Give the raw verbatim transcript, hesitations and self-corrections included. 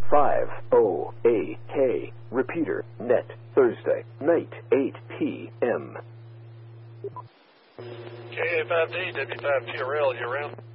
five O A K. Repeater, net, Thursday, night, eight P M K A five D, W five G R L, you around?